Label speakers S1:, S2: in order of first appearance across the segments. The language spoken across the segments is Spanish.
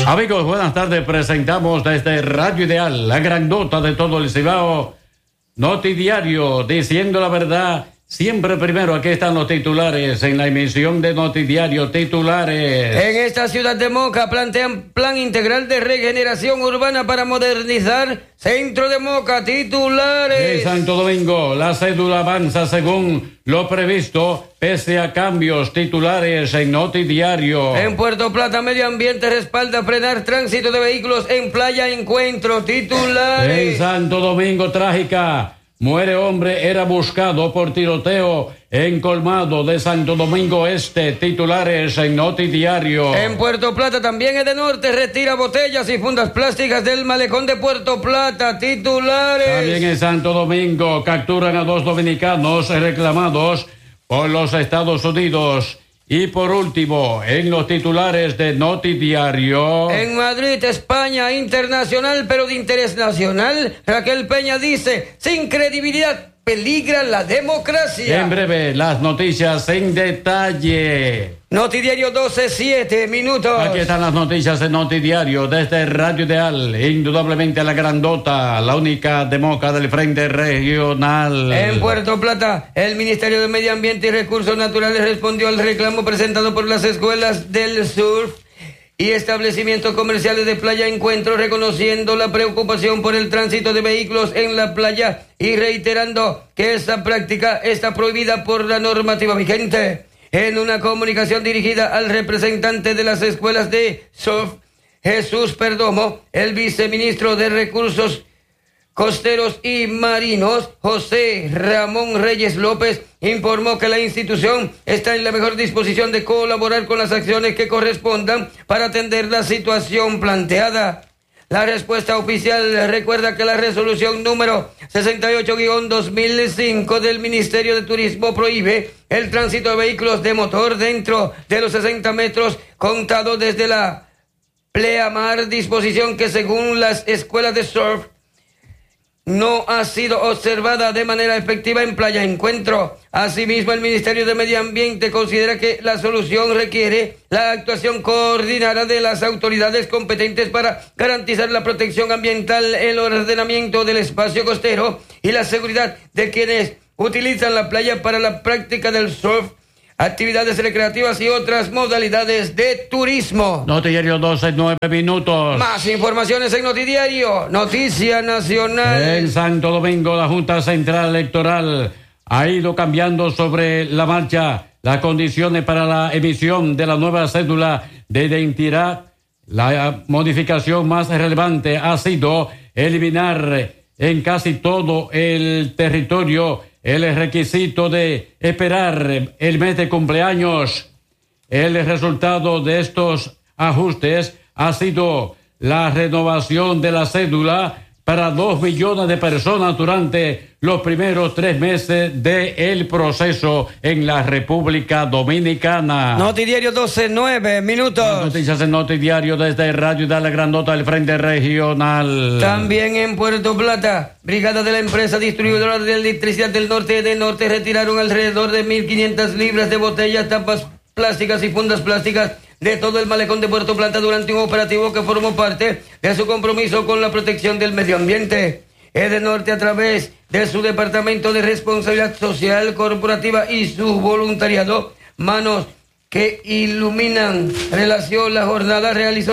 S1: Amigos, buenas tardes. Presentamos desde Radio Ideal, la grandota de todo el Cibao, Notidiario, diciendo la verdad. Siempre primero, aquí están los titulares en la emisión de Notidiario. Titulares.
S2: En esta ciudad de Moca plantean plan integral de regeneración urbana para modernizar Centro de Moca. Titulares.
S1: En Santo Domingo, la cédula avanza según lo previsto, pese a cambios. Titulares en Notidiario.
S2: En Puerto Plata, Medio Ambiente respalda frenar tránsito de vehículos en Playa Encuentro. Titulares.
S1: En Santo Domingo, trágica. Muere hombre, era buscado por tiroteo en Colmado de Santo Domingo Este. Titulares en Notidiario.
S2: En Puerto Plata también Edenorte retira botellas y fundas plásticas del malecón de Puerto Plata. Titulares.
S1: También en Santo Domingo capturan a 2 dominicanos reclamados por los Estados Unidos. Y por último, en los titulares de Notidiario.
S2: En Madrid, España, internacional pero de interés nacional, Raquel Peña dice, sin credibilidad peligra la democracia.
S1: En breve, las noticias en detalle.
S2: Notidiario 12:07 minutos.
S1: Aquí están las noticias en Notidiario desde Radio Ideal, indudablemente la grandota, la única de Moca del Frente Regional.
S2: En Puerto Plata, el Ministerio de Medio Ambiente y Recursos Naturales respondió al reclamo presentado por las escuelas del surf y establecimientos comerciales de Playa Encuentro, reconociendo la preocupación por el tránsito de vehículos en la playa y reiterando que esta práctica está prohibida por la normativa vigente. En una comunicación dirigida al representante de las escuelas de surf, Jesús Perdomo, el viceministro de Recursos Costeros y Marinos, José Ramón Reyes López, informó que la institución está en la mejor disposición de colaborar con las acciones que correspondan para atender la situación planteada. La respuesta oficial recuerda que la resolución número 68-2005 del Ministerio de Turismo prohíbe el tránsito de vehículos de motor dentro de los 60 metros contados desde la pleamar, disposición que según las escuelas de surf no ha sido observada de manera efectiva en Playa Encuentro. Asimismo, el Ministerio de Medio Ambiente considera que la solución requiere la actuación coordinada de las autoridades competentes para garantizar la protección ambiental, el ordenamiento del espacio costero y la seguridad de quienes utilizan la playa para la práctica del surf, actividades recreativas y otras modalidades de turismo.
S1: Notidiario 12:09 minutos.
S2: Más informaciones en Notidiario. Noticia Nacional.
S1: En Santo Domingo, la Junta Central Electoral ha ido cambiando sobre la marcha las condiciones para la emisión de la nueva cédula de identidad. La modificación más relevante ha sido eliminar en casi todo el territorio el requisito de esperar el mes de cumpleaños. El resultado de estos ajustes ha sido la renovación de la cédula para 2 millones de personas durante los primeros 3 meses del proceso en la República Dominicana.
S2: Notidiario 12:09 minutos.
S1: Las noticias en Notidiario desde Radio de la Grandota del Frente Regional.
S2: También en Puerto Plata, brigada de la empresa distribuidora de electricidad del norte de Norte retiraron alrededor de 1.500 libras de botellas, tapas plásticas y fundas plásticas de todo el malecón de Puerto Plata durante un operativo que formó parte de su compromiso con la protección del medio ambiente. Edenorte, a través de su Departamento de Responsabilidad Social Corporativa y su voluntariado, Manos que Iluminan, realizó la jornada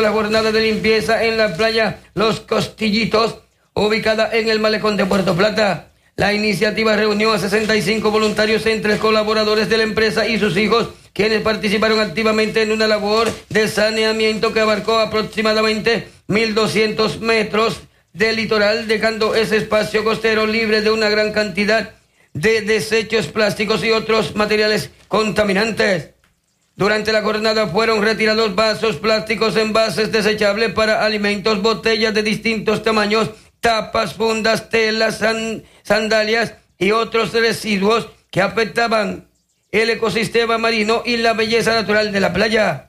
S2: de limpieza en la playa Los Costillitos, ubicada en el malecón de Puerto Plata. La iniciativa reunió a 65 voluntarios entre colaboradores de la empresa y sus hijos, quienes participaron activamente en una labor de saneamiento que abarcó aproximadamente 1.200 metros de litoral, dejando ese espacio costero libre de una gran cantidad de desechos plásticos y otros materiales contaminantes. Durante la jornada fueron retirados vasos plásticos, envases desechables para alimentos, botellas de distintos tamaños, tapas, fundas, telas, sandalias y otros residuos que afectaban el ecosistema marino y la belleza natural de la playa.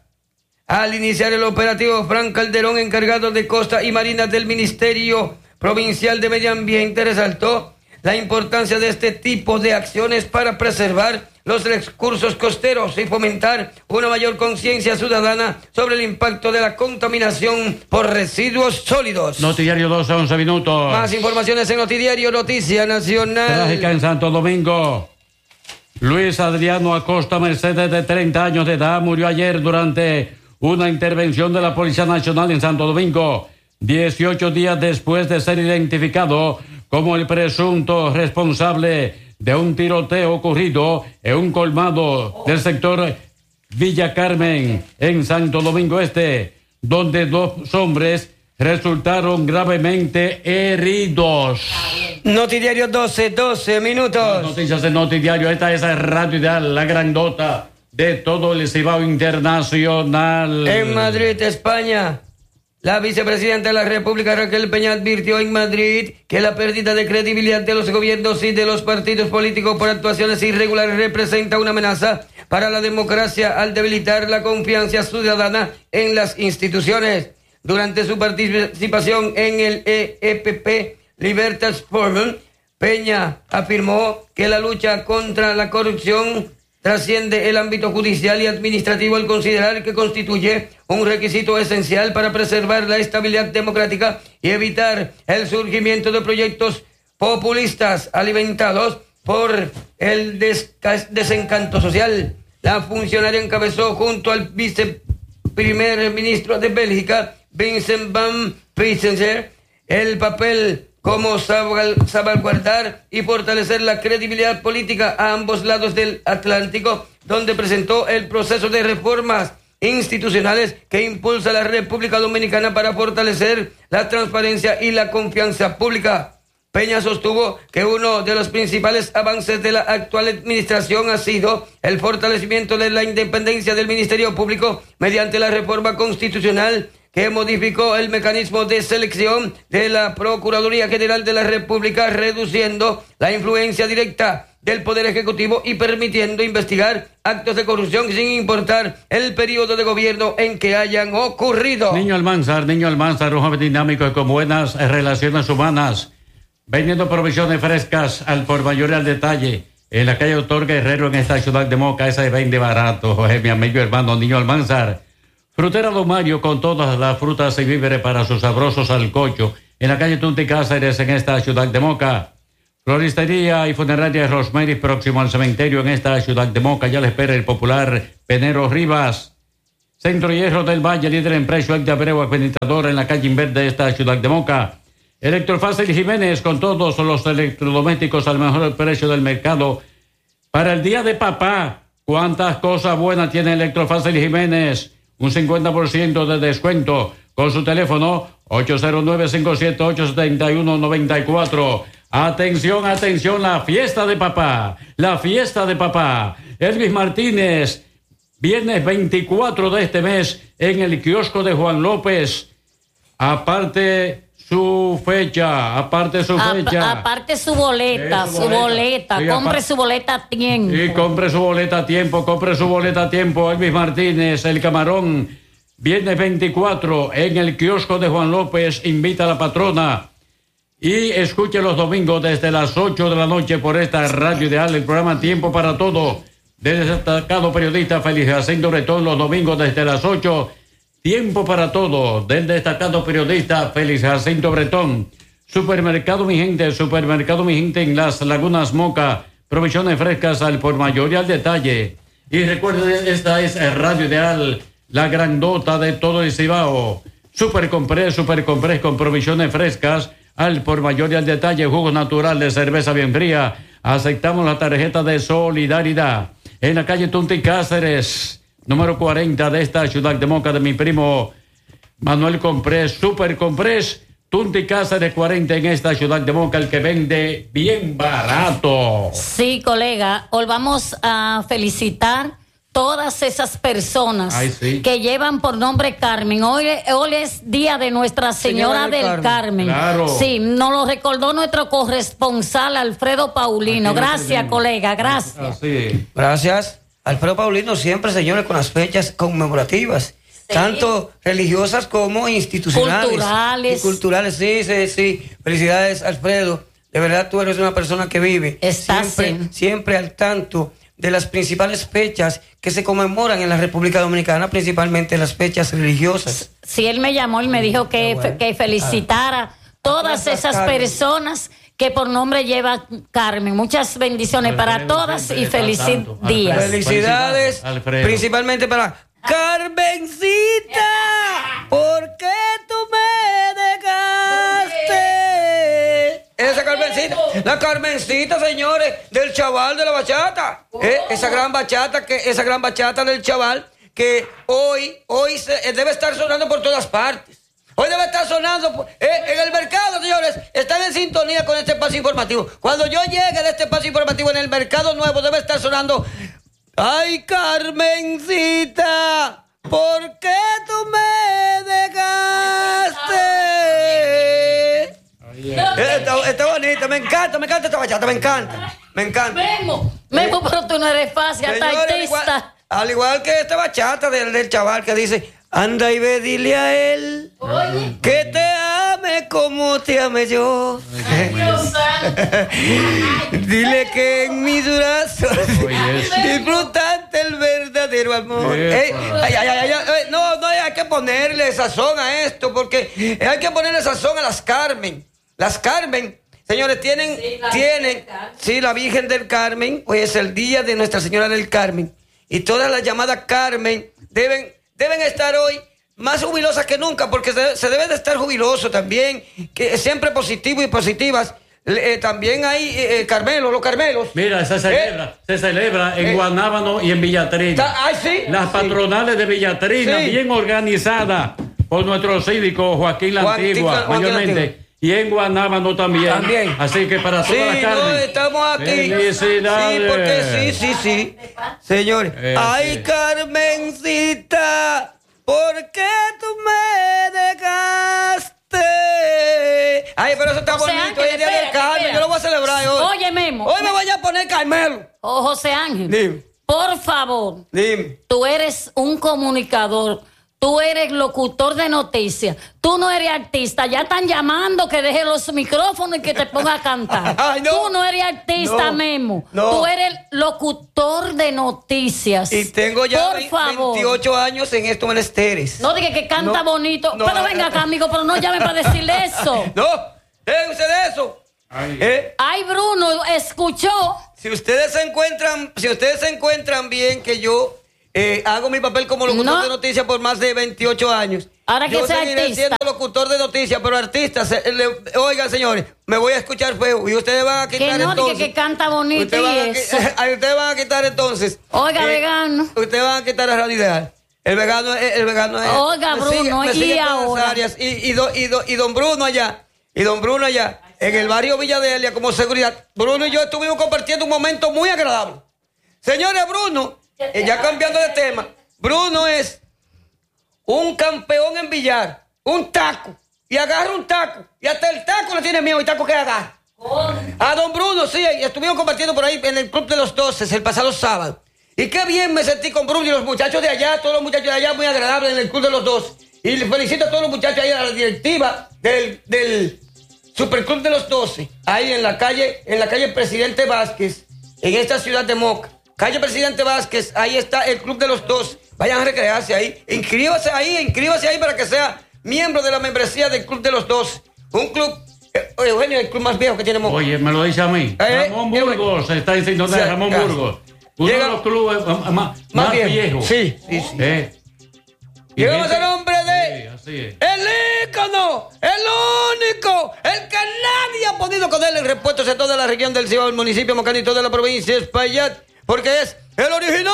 S2: Al iniciar el operativo, Fran Calderón, encargado de Costa y Marina del Ministerio Provincial de Medio Ambiente, resaltó la importancia de este tipo de acciones para preservar los recursos costeros y fomentar una mayor conciencia ciudadana sobre el impacto de la contaminación por residuos sólidos.
S1: Notidiario 12, 11 minutos.
S2: Más informaciones en Notidiario Noticia Nacional.
S1: Trágica en Santo Domingo. Luis Adriano Acosta Mercedes, de 30 años de edad, murió ayer durante una intervención de la Policía Nacional en Santo Domingo, 18 días después de ser identificado como el presunto responsable de un tiroteo ocurrido en un colmado del sector Villa Carmen en Santo Domingo Este, donde 2 hombres resultaron gravemente heridos.
S2: Notidiario 12 minutos.
S1: Las noticias de Notidiario. Esta es Radio Ideal, la grandota de todo el Cibao Internacional.
S2: En Madrid, España, la vicepresidenta de la República, Raquel Peña, advirtió en Madrid que la pérdida de credibilidad de los gobiernos y de los partidos políticos por actuaciones irregulares representa una amenaza para la democracia al debilitar la confianza ciudadana en las instituciones. Durante su participación en el EPP Libertas Forum, Peña afirmó que la lucha contra la corrupción trasciende el ámbito judicial y administrativo al considerar que constituye un requisito esencial para preservar la estabilidad democrática y evitar el surgimiento de proyectos populistas alimentados por el desencanto social. La funcionaria encabezó junto al viceprimer ministro de Bélgica, Vincent Van Pietersen, el papel como salvaguardar y fortalecer la credibilidad política a ambos lados del Atlántico, donde presentó el proceso de reformas institucionales que impulsa la República Dominicana para fortalecer la transparencia y la confianza pública. Peña sostuvo que uno de los principales avances de la actual administración ha sido el fortalecimiento de la independencia del Ministerio Público mediante la reforma constitucional que modificó el mecanismo de selección de la Procuraduría General de la República, reduciendo la influencia directa del Poder Ejecutivo y permitiendo investigar actos de corrupción sin importar el periodo de gobierno en que hayan ocurrido.
S1: Niño Almanzar, un joven dinámico y con buenas relaciones humanas, vendiendo provisiones frescas al por mayor y al detalle. En la calle Doctor Guerrero, en esta ciudad de Moca, esa vende barato, mi amigo y hermano Niño Almanzar. Frutera Don Mario, con todas las frutas y víveres para sus sabrosos alcocho, en la calle Tunti Cáceres, en esta ciudad de Moca. Floristería y funeraria Rosemary, próximo al cementerio, en esta ciudad de Moca. Ya le espera el popular Penero Rivas. Centro Hierro del Valle, líder en precio, el de Abreu, administrador en la calle Inverde de esta ciudad de Moca. Electrofácil Jiménez, con todos los electrodomésticos al mejor precio del mercado. Para el Día de Papá, ¿cuántas cosas buenas tiene Electrofácil Jiménez? Un 50% de descuento con su teléfono 809-578-7194. Atención, atención, la fiesta de papá. Elvis Martínez, viernes 24 de este mes en el kiosco de Juan López. Aparte su boleta. Sí,
S3: compre su boleta a tiempo.
S1: Sí, compre su boleta a tiempo. Elvis Martínez, el camarón, viernes 24 en el kiosco de Juan López, invita a la patrona. Y escuche los domingos desde las 8 de la noche por esta Radio Ideal, el programa Tiempo para Todo, del destacado periodista Félix Jacinto Bretón, los domingos desde las 8. Tiempo para Todo, del destacado periodista Félix Jacinto Bretón. Supermercado Mi Gente en Las Lagunas Moca. Provisiones frescas al por mayor y al detalle. Y recuerden, esta es Radio Ideal, la grandota de todo el Cibao. Super Comprés con provisiones frescas al por mayor y al detalle. Jugos naturales, cerveza bien fría. Aceptamos la tarjeta de solidaridad. En la calle Tunti Cáceres, número 40 de esta ciudad de Moca, de mi primo Manuel Comprés, Super Comprés, Tunti Cáceres 40 en esta ciudad de Moca, el que vende bien barato.
S3: Sí, colega, hoy vamos a felicitar todas esas personas que llevan por nombre Carmen. Hoy es día de Nuestra Señora del Carmen.
S1: Claro.
S3: Sí, nos lo recordó nuestro corresponsal Alfredo Paulino. Gracias, colega, gracias.
S1: Así.
S2: Gracias. Alfredo Paulino, siempre, señores, con las fechas conmemorativas, tanto religiosas como institucionales. Culturales, sí. Felicidades, Alfredo. De verdad, tú eres una persona que vive siempre al tanto de las principales fechas que se conmemoran en la República Dominicana, principalmente las fechas religiosas.
S3: Si él me llamó y me dijo que felicitara todas esas personas que por nombre lleva Carmen. Muchas bendiciones para todas y feliz día.
S2: Felicidades, principalmente para Carmencita. ¿Por qué tú me dejaste? Esa Carmencita, la Carmencita, señores, del chaval de la bachata. Esa gran bachata del chaval que hoy debe estar sonando por todas partes. Hoy debe estar sonando en el mercado, señores. Están en sintonía con este espacio informativo. Cuando yo llegue de este espacio informativo en el mercado nuevo, debe estar sonando: ay, Carmencita, ¿por qué tú me dejaste? Está bonita, me encanta esta bachata, me encanta.
S3: Memo, pero tú no eres fácil, hasta artista.
S2: Al igual que esta bachata del chaval que dice: anda y ve, dile a él que te ame como te amé yo. Dile que en mis brazos disfrutaste el verdadero amor. No, hay que ponerle sazón a esto, porque hay que ponerle sazón a las Carmen. Las Carmen, señores, tienen, la Virgen del Carmen, hoy es el día de Nuestra Señora del Carmen. Y todas las llamadas Carmen deben estar hoy más jubilosas que nunca, porque se debe de estar jubiloso también, que siempre positivo y positivas. También hay los Carmelos.
S1: Mira, se celebra en Guanábano y en Villatrina.
S2: ¿Sí?
S1: Las patronales de Villatrina, bien organizadas por nuestro síndico Joaquín La Antigua, mayormente. Y en Guanábano también. Así que para todas las Carmen.
S2: No, estamos aquí.
S1: Felicidades.
S2: Sí, porque sí. Señores. Ay, Carmencita, ¿por qué tú me dejaste? Ay, pero eso está bonito. Hoy es día del Carmen. Yo lo voy a celebrar hoy.
S3: Oye, Memo.
S2: Hoy me voy a poner Carmelo.
S3: José Ángel.
S2: Dime.
S3: Por favor.
S2: Dime.
S3: Tú eres un comunicador. Tú eres locutor de noticias. Tú no eres artista. Ya están llamando que deje los micrófonos y que te ponga a cantar.
S2: Ay, no.
S3: Tú no eres artista, Memo.
S2: No.
S3: Tú eres locutor de noticias.
S2: Y tengo ya 28 años en estos menesteres.
S3: No diga que canta bonito. Pero venga acá, amigo, pero no llame para decirle eso.
S2: No, déjense de eso.
S3: Ay, Bruno, escuchó.
S2: Si ustedes se encuentran bien que yo hago mi papel como locutor de noticias por más de 28 años.
S3: Ahora que
S2: yo
S3: sea
S2: seguiré
S3: artista.
S2: siendo locutor de noticias, pero artista, oigan, señores, me voy a escuchar feo y ustedes van a quitar
S3: que no,
S2: entonces.
S3: Que canta bonito
S2: Ustedes van a quitar entonces.
S3: Oiga, vegano.
S2: Ustedes van a quitar la radio ideal. El vegano es.
S3: Oiga, Bruno,
S2: me sigue
S3: y ahora.
S2: Áreas, y don Bruno allá. En el barrio Villadelia como seguridad. Bruno y yo estuvimos compartiendo un momento muy agradable. Señores, Bruno, ya cambiando de tema, Bruno es un campeón en billar, un taco, y agarra un taco, y hasta el taco le tiene miedo, y taco que agarra. A don Bruno, sí, estuvimos compartiendo por ahí en el Club de los 12 el pasado sábado. Y qué bien me sentí con Bruno y los muchachos de allá, todos los muchachos de allá, muy agradables en el Club de los 12. Y les felicito a todos los muchachos ahí, a la directiva del Superclub de los 12, ahí en la calle Presidente Vázquez, en esta ciudad de Moca. Calle Presidente Vázquez, ahí está el Club de los 12. Vayan a recrearse ahí. Inscríbase ahí para que sea miembro de la membresía del Club de los 12. Un club, Eugenio, el club más viejo que tiene Moca.
S1: Oye, me lo dice a mí. Ramón Burgos está en sintonía, Ramón Burgos. Uno de los clubes más viejos.
S2: Sí. Llegamos al nombre de el ícono, el único, el que nadie ha podido ponerle en repuestos en toda la región del Cibao, el municipio Mocán y toda la provincia de Espaillat, porque es el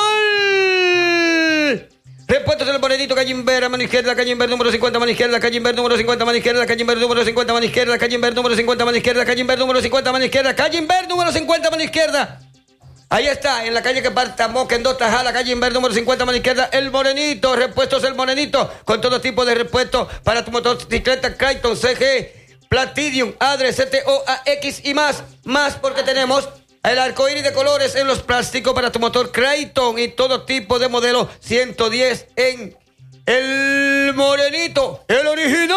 S2: original. Repuestos en el Morenito, calle Inver, mano izquierda, calle Inver número 50, mano izquierda, calle Inver número 50, mano izquierda, calle Inver número 50, mano izquierda, calle Inver número 50, mano izquierda, calle Inver número 50, mano izquierda, calle Inver número 50, mano izquierda. Ahí está, en la calle que parta Moca, en Dotajá, calle Inver número 50, mano izquierda, el Morenito, repuestos el Morenito, con todo tipo de repuestos para tu motocicleta Clayton, CG, Platinum, Adre, CTO, AX y más porque tenemos el arcoíris de colores en los plásticos para tu motor Clayton y todo tipo de modelo 110 en el Morenito, el original.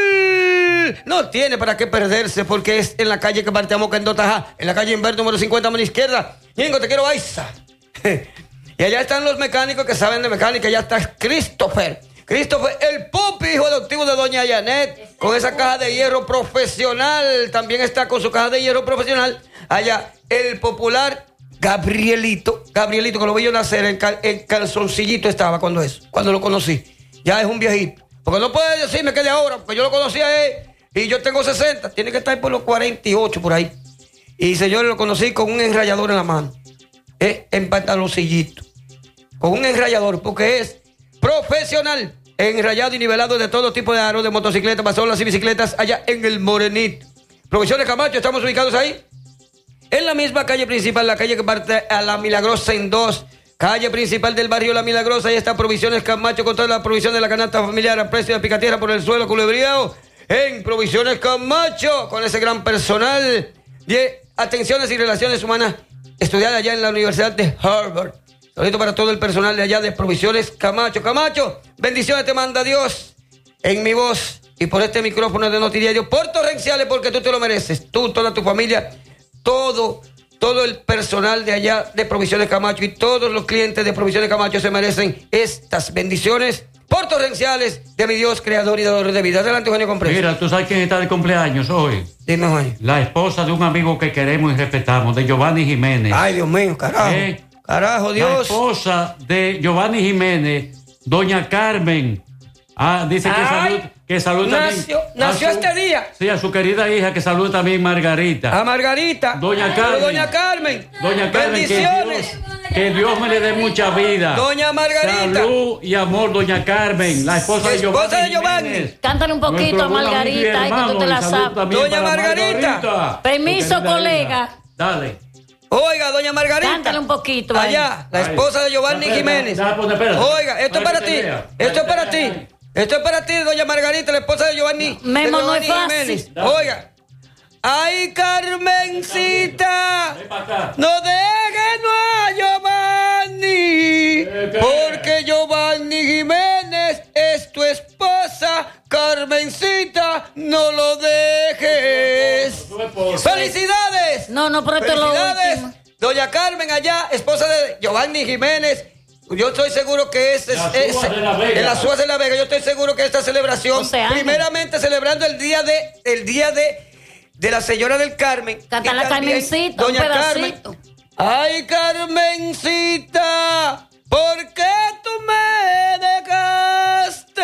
S2: No tiene para qué perderse porque es en la calle que parte a Moca, en Dotajá, en la calle Inver número 50, mano izquierda. Ñengo, te quiero, Baiza. Y allá están los mecánicos que saben de mecánica. Allá está Christopher, el pupi, hijo adoptivo de doña Janet, con esa caja de hierro profesional. También está con su caja de hierro profesional. Allá, el popular Gabrielito, que lo vi yo nacer, el calzoncillito estaba cuando lo conocí. Ya es un viejito. Porque no puede decirme que de ahora, porque yo lo conocí a él y yo tengo 60. Tiene que estar por los 48 por ahí. Y señor, lo conocí con un enrayador en la mano. En pantaloncillito. Con un enrayador, porque es profesional. Enrayado y nivelado de todo tipo de aros, de motocicletas, pasolas y bicicletas, allá en el Morenito. Provisiones Camacho, estamos ubicados ahí. En la misma calle principal, la calle que parte a La Milagrosa en 2. Calle principal del barrio La Milagrosa. Ahí está Provisiones Camacho con toda la provisión de la canasta familiar a precio de picatierra por el suelo culebriado. En Provisiones Camacho, con ese gran personal de atenciones y relaciones humanas estudiada allá en la Universidad de Harvard. Saludito para todo el personal de allá de Provisiones Camacho. Camacho, bendiciones te manda Dios en mi voz y por este micrófono de Notidiario por torrenciales, porque tú te lo mereces. Tú, toda tu familia, todo el personal de allá de Provisiones Camacho y todos los clientes de Provisiones Camacho se merecen estas bendiciones por torrenciales de mi Dios, creador y dador de vida. Adelante, Eugenio Comprés.
S1: Mira, ¿tú sabes quién está de cumpleaños hoy?
S2: Dime, Eugenio.
S1: La esposa de un amigo que queremos y respetamos, de Giovanni Jiménez.
S2: Ay, Dios mío, carajo. Carajo, Dios.
S1: La esposa de Giovanni Jiménez, doña Carmen. Dice que saluda también.
S2: Nació este día.
S1: Sí, a su querida hija, que saluda también Margarita.
S2: A Margarita.
S1: Doña Carmen.
S2: Doña Carmen.
S1: Bendiciones. Que Dios me le dé mucha vida.
S2: Doña Margarita.
S1: Salud y amor, doña Carmen, la esposa de
S2: Giovanni.
S3: Cántale un poquito a Margarita, ay, que tú te la sabes.
S2: Doña Margarita.
S3: Permiso, colega.
S1: Dale.
S2: Oiga, doña Margarita.
S3: Cántale un poquito.
S2: Allá, la esposa de Giovanni Jiménez. Oiga, esto es para ti. Esto es para ti. Esto es para ti, doña Margarita, la esposa de Giovanni.
S3: Memo, no es fácil.
S2: Jiménez. Oiga. Ay, Carmencita, no dejes a Giovanni, porque Giovanni Jiménez es tu esposa. Carmencita, no lo dejes. ¡Felicidades!
S3: No, pero esto es lo último.
S2: Doña Carmen allá, esposa de Giovanni Jiménez. Yo estoy seguro que en las Suas de la Vega, yo estoy seguro que esta celebración, primeramente celebrando el día de la señora del Carmen.
S3: Canta la Carmencita,
S2: doña
S3: un pedacito.
S2: Carmen. Ay, Carmencita, ¿por qué tú me dejaste?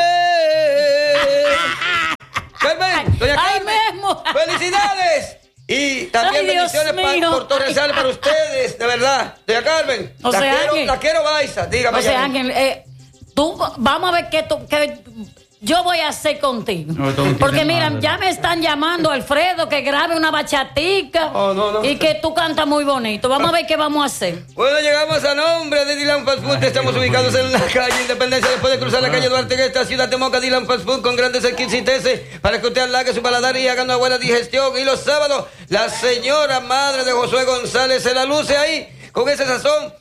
S2: Carmen, doña Carmen, felicidades. Y también bendiciones por torrenciales para ustedes, de verdad. Doña Carmen, la quiero Baiza, dígame.
S3: José Ángel, vamos a ver qué yo voy a hacer contigo. Porque mira, ya me están llamando Alfredo que grabe una bachatica y que tú cantas muy bonito. Vamos a ver qué vamos a hacer.
S2: Bueno, llegamos a nombre de Dylan Fast Food. Estamos ubicados en la calle Independencia, después de cruzar la calle Duarte en esta ciudad de Moca. Dylan Fast Food con grandes exquisiteces para que usted halague su paladar y haga una buena digestión. Y los sábados, la señora madre de Josué González se la luce ahí con ese sazón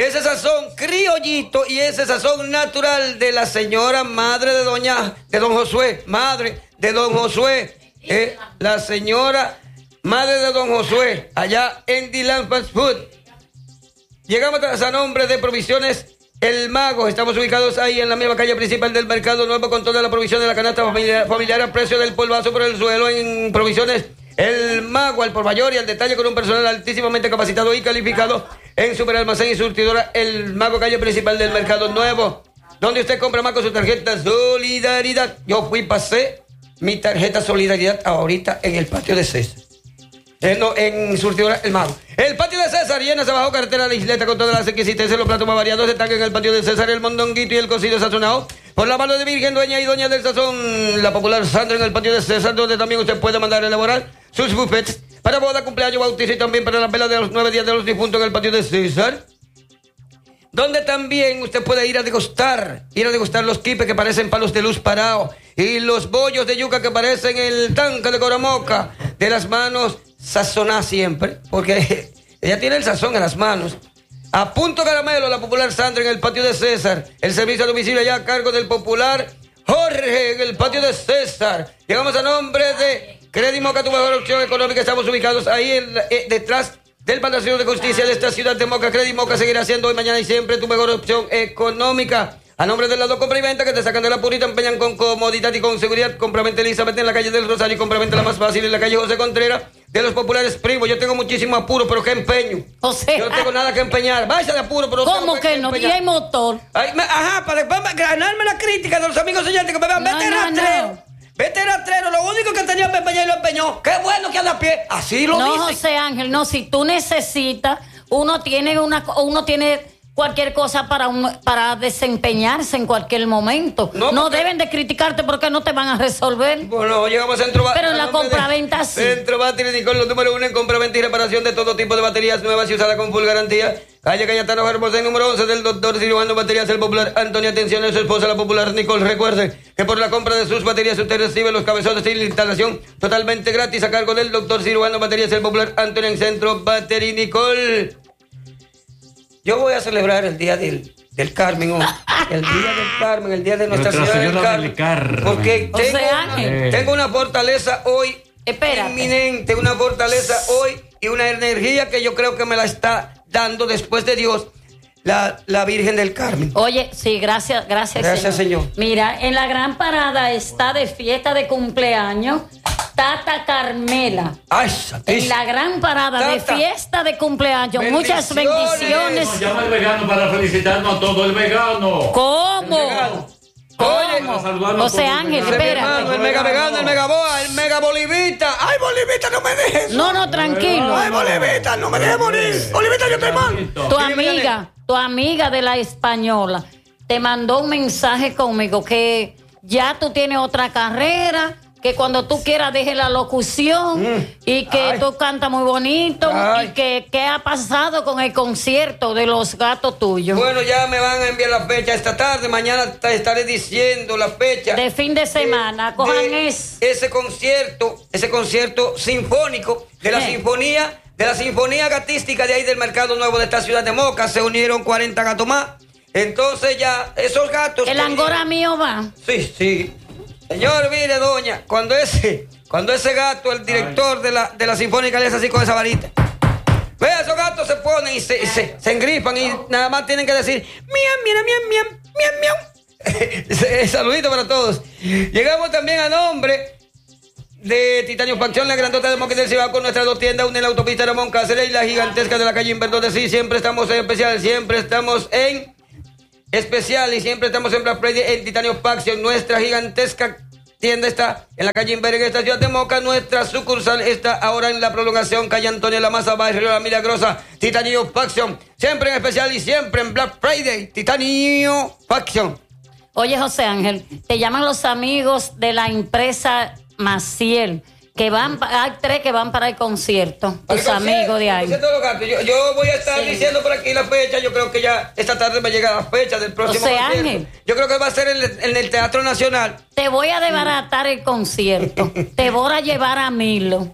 S2: criollito y ese sazón natural de la señora madre de don Josué, madre de don Josué, la señora madre de don Josué, allá en Dylan Fast Food. Llegamos a nombre de Provisiones El Mago. Estamos ubicados ahí en la misma calle principal del Mercado Nuevo con toda la provisión de la canasta familiar a precio del polvazo por el suelo en Provisiones El Mago, al por mayor y al detalle con un personal altísimamente capacitado y calificado en Superalmacén y Surtidora El Mago, calle principal del Mercado Nuevo, donde usted compra más con su tarjeta Solidaridad. Yo pasé mi tarjeta Solidaridad ahorita en el patio de César. En Surtidora El Mago. El patio de César, llenas abajo carretera de Isleta con todas las exquisiteces, los platos más variados están en el patio de César, el mondonguito y el cocido sazonado por la mano de Virgen, dueña y doña del sazón, la popular Sandra, en el patio de César, donde también usted puede mandar a elaborar sus buffets para boda, cumpleaños, bautizo y también para la vela de los 9 días de los difuntos en el patio de César, donde también usted puede ir a degustar los quipes que parecen palos de luz parado y los bollos de yuca que parecen el tanque de Coramoca, de las manos sazonadas siempre, porque ella tiene el sazón en las manos. A punto caramelo, la popular Sandra en el patio de César, el servicio a domicilio allá a cargo del popular Jorge en el patio de César. Llegamos a nombre de Credit Moca, tu mejor opción económica. Estamos ubicados ahí detrás del Palacio de Justicia de esta ciudad de Moca. Credit Moca seguirá siendo hoy, mañana y siempre tu mejor opción económica. A nombre del lado compra y venta que te sacan de la purita, empeñan con comodidad y con seguridad. Compraventa Elizabeth en la calle del Rosario y compraventa la más fácil en la calle José Contreras de los populares primos. Yo tengo muchísimo apuro, pero ¿qué empeño?
S3: O sea,
S2: yo no tengo nada que empeñar. Vaya de apuro, pero
S3: ¿cómo que no? Y hay motor.
S2: Ajá, para después ganarme la crítica de los amigos oyentes que me vean. Vete rastrero. Vete rastrero. Lo único que tenía que empeñar y lo empeñó. Qué bueno que anda a pie. Así lo dice.
S3: No, José Ángel, no. Si tú necesitas, uno tiene cualquier cosa para desempeñarse en cualquier momento. No deben de criticarte porque no te van a resolver.
S2: Bueno, llegamos a Centro Battery.
S3: Pero en la compraventa sí.
S2: Centro Battery Nicole, los número 1 en compraventa y reparación de todo tipo de baterías nuevas y usadas con full garantía. Calle Cayetano Hermosa, número 11 del doctor cirujano Baterías El Popular Antonio. Atención a su esposa, la popular Nicole. Recuerde que por la compra de sus baterías usted recibe los cabezones y la instalación totalmente gratis a cargo del doctor cirujano Baterías El Popular Antonio en Centro Battery Nicole. Yo voy a celebrar el Día del Carmen hoy. El Día del Carmen, el Día de Nuestra Señora del Carmen. Porque tengo una fortaleza hoy inminente, una fortaleza hoy y una energía que yo creo que me la está dando después de Dios la Virgen del Carmen.
S3: Oye, sí, gracias, Señor. Mira, en la Gran Parada está de fiesta de cumpleaños Tata Carmela.
S2: Ay,
S3: en la Gran Parada Tata, de fiesta de cumpleaños. Muchas bendiciones.
S1: Nos llama el vegano para felicitarnos a todo el vegano.
S3: ¿Cómo?
S2: Oye,
S3: José Ángel, espera.
S2: El mega vegano, el mega boa, el mega bolivita. Ay, bolivita, no me dejes.
S3: No, tranquilo.
S2: Ay, bolivita, no me dejes morir. Bolivita, yo estoy mal.
S3: Tu amiga de la Española te mandó un mensaje conmigo que ya tú tienes otra carrera, que cuando tú quieras deje la locución y que tú cantas muy bonito y que qué ha pasado con el concierto de los gatos tuyos.
S2: Bueno, ya me van a enviar la fecha esta tarde, mañana estaré diciendo la fecha.
S3: De fin de semana, cojan
S2: ese concierto sinfónico de la sinfonía gatística de ahí del Mercado Nuevo de esta ciudad de Moca. Se unieron 40 gatos más. Entonces ya esos gatos.
S3: ¿El angora mío va?
S2: Sí. Señor, mire, doña, cuando ese gato, el director de la Sinfónica, le hace así con esa varita. Vea, esos gatos se ponen y se engripan y nada más tienen que decir miau. Saludito para todos. Llegamos también a nombre de Titanio Facción, la grandota de Moca del Cibao, con nuestras dos tiendas, una en la autopista Ramón Cáceres y la gigantesca de la calle Inverdón. Sí, siempre estamos en especial, siempre estamos en especial y siempre estamos en Black Friday en Titanio Faction. Nuestra gigantesca tienda está en la calle Inver en esta ciudad de Moca. Nuestra sucursal está ahora en la prolongación calle Antonio La Maza, barrio La Milagrosa. Titanio Faction, siempre en especial y siempre en Black Friday. Titanio Faction.
S3: Oye, José Ángel, te llaman los amigos de la empresa Maciel, que hay 3 que van para el concierto. Tus amigos de ahí.
S2: Yo voy a estar diciendo por aquí la fecha. Yo creo que ya esta tarde me llega la fecha del próximo concierto. Ángel, yo creo que va a ser en el Teatro Nacional.
S3: Te voy a desbaratar el concierto. Te voy a llevar a Milo.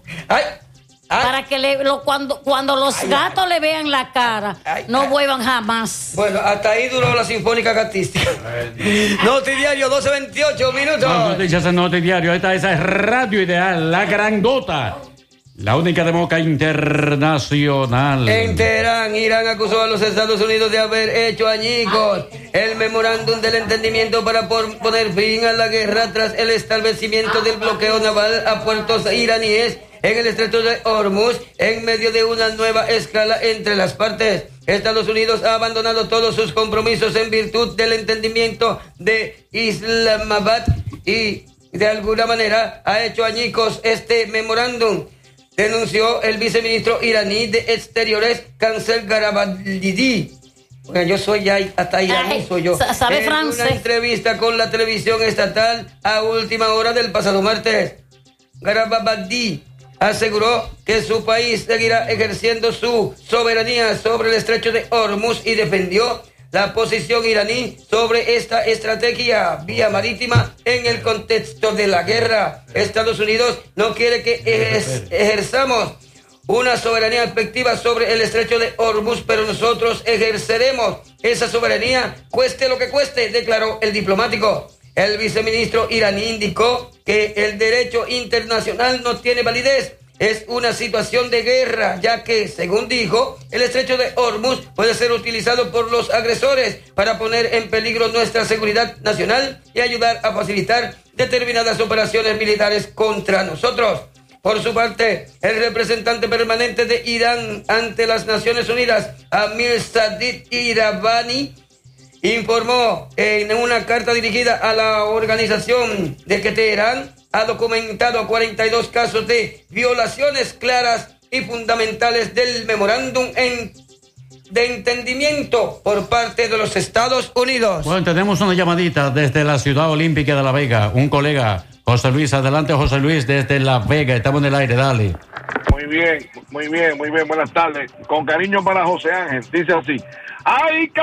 S3: Para que cuando los gatos le vean la cara, no vuelvan jamás.
S2: Bueno, hasta ahí duró la Sinfónica Gatística. Notidiario, 12:28 minutos.
S1: Noticias en Notidiario. Esta es Radio Ideal, la grandota. La única de Moca internacional.
S2: En Teherán, Irán acusó a los Estados Unidos de haber hecho añicos el memorándum del entendimiento para poner fin a la guerra tras el establecimiento del bloqueo naval a puertos iraníes en el estrecho de Hormuz, en medio de una nueva escala entre las partes. Estados Unidos ha abandonado todos sus compromisos en virtud del entendimiento de Islamabad y de alguna manera ha hecho añicos este memorándum, denunció el viceministro iraní de Exteriores, Cancel Garabaldidi. Bueno, yo soy ya hasta iraní, soy yo.
S3: ¿Sabe francés?
S2: En una entrevista con la televisión estatal a última hora del pasado martes, Garabaldidi aseguró que su país seguirá ejerciendo su soberanía sobre el estrecho de Hormuz y defendió la posición iraní sobre esta estrategia vía marítima en el contexto de la guerra. Estados Unidos no quiere que ejerzamos una soberanía efectiva sobre el estrecho de Hormuz, pero nosotros ejerceremos esa soberanía cueste lo que cueste, declaró el diplomático. El viceministro iraní indicó que el derecho internacional no tiene validez es una situación de guerra, ya que, según dijo, el estrecho de Hormuz puede ser utilizado por los agresores para poner en peligro nuestra seguridad nacional y ayudar a facilitar determinadas operaciones militares contra nosotros. Por su parte, el representante permanente de Irán ante las Naciones Unidas, Amir Sadid Iravani, informó en una carta dirigida a la organización de que Teherán ha documentado 42 casos de violaciones claras y fundamentales del memorándum de entendimiento por parte de los Estados Unidos.
S1: Bueno, tenemos una llamadita desde la Ciudad Olímpica de La Vega. Un colega, José Luis. Adelante, José Luis, desde La Vega. Estamos en el aire, dale.
S4: Muy bien. Buenas tardes. Con cariño para José Ángel. Dice así. ¡Ay,